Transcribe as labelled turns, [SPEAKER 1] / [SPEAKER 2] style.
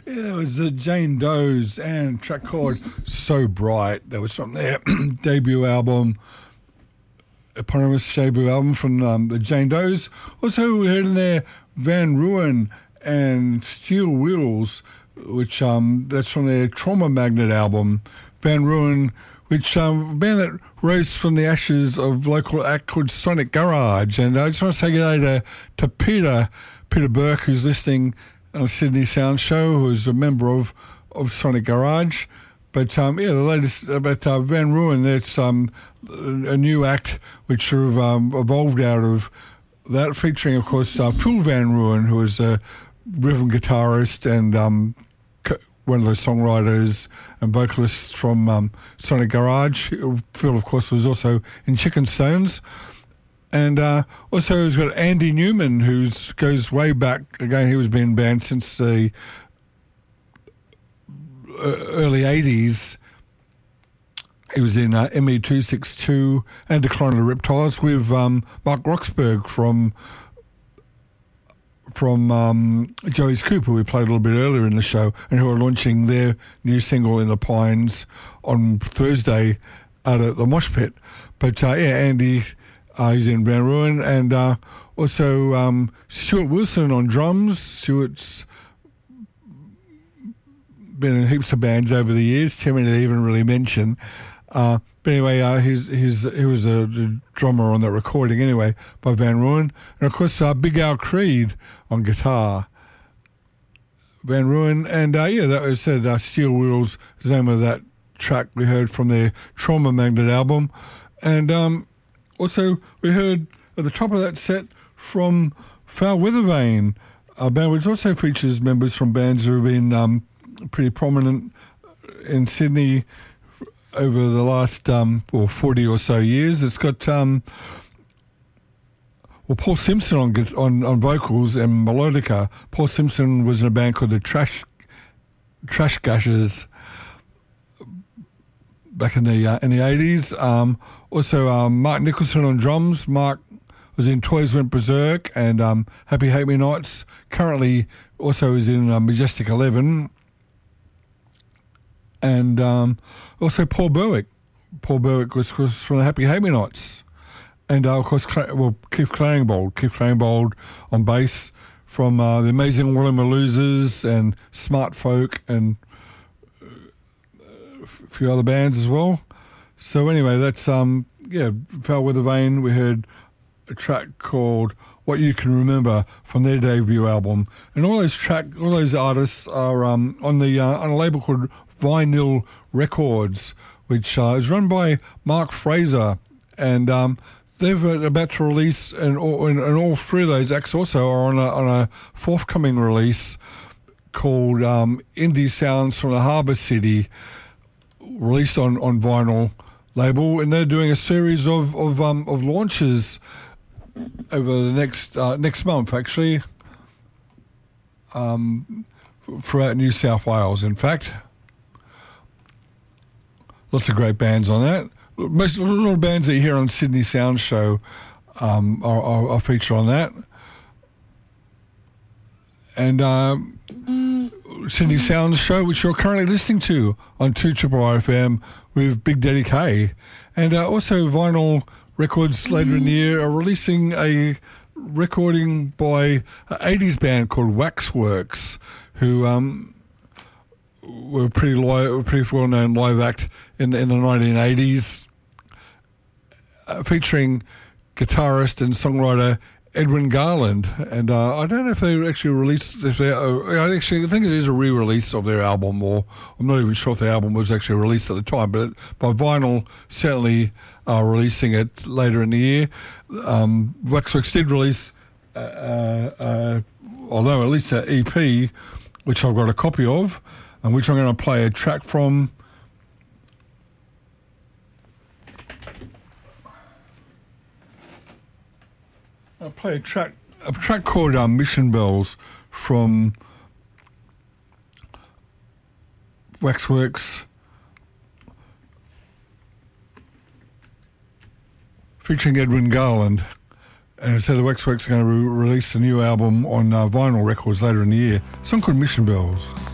[SPEAKER 1] Yeah, it was Jane Doe's and a track called So Bright. That was from their debut album, eponymous debut album from the Jane Doe's. Also, we heard in there Van Ruin and Steel Wheels, which that's from their Trauma Magnet album. Van Ruin, which a band that rose from the ashes of local act called Sonic Garage. And I just want to say good day to Peter Burke, who's listening on Sydney Sound Show, who's a member of Sonic Garage. But the latest about Van Ruin, that's a new act which sort of evolved out of that, featuring, of course, Phil Van Ruin, who is a rhythm guitarist and one of the songwriters and vocalists from Sonic Garage. Phil, of course, was also in Chicken Stones. And also he's got Andy Newman, who goes way back. Again, he was being banned since the early 80s. He was in ME262 and Decline of the Reptiles with Mark Roxburgh from Joey's Coop, who we played a little bit earlier in the show, and who are launching their new single In the Pines on Thursday out at the Mosh Pit. But Andy, he's in Van Ruin, and also Stuart Wilson on drums. Stuart's been in heaps of bands over the years. Timmy didn't even really mention. But anyway, he was a drummer on that recording anyway by Van Ruin. And of course, Big Al Creed on guitar. Van Ruin, and that was said Steel Wheels is the name of that track we heard from their Trauma Magnet album. And also we heard at the top of that set from Foul Weather Vane, a band which also features members from bands who have been pretty prominent in Sydney over the last 40 or so years. It's got Paul Simpson on vocals and melodica. Paul Simpson was in a band called the Trash Gushers back in the 80s. Also Mark Nicholson on drums. Mark was in Toys Went Berserk and Happy Hate Me Nights. Currently also is in Majestic 11. And also Paul Berwick. Paul Berwick was from the Happy Hate Me Nights. And, of course, Keith Claringbold on bass from the Amazing Woolloomooloozers and Smart Folk and a few other bands as well. So anyway, that's, Foul Weather Vane. We heard a track called What You Can Remember from their debut album. And all those artists are on a label called Vinyl Records, which is run by Mark Fraser, and they're about to release, and all three of those acts also are on a forthcoming release called Indie Sounds from the Harbour City, released on vinyl label, and they're doing a series of launches over the next month, actually, throughout New South Wales, in fact. Lots of great bands on that. A lot of bands that you hear on Sydney Sound Show are featured on that. And Sydney Sound Show, which you're currently listening to on 2RRR FM with Big Daddy K. And also Vinyl Records later in the year are releasing a recording by an 80s band called Waxworks, who were a pretty well-known live act in the 1980s, featuring guitarist and songwriter Edwin Garland. And I don't know if they actually released I think it is a re-release of their album, or I'm not even sure if the album was actually released at the time, but by Vinyl certainly are releasing it later in the year. Waxworks did release although at least an EP, which I've got a copy of, and which I'm going to play a track from. I'll play a track called Mission Bells from Waxworks, featuring Edwin Garland. And so the Waxworks are going to release a new album on Vinyl Records later in the year. A song called Mission Bells.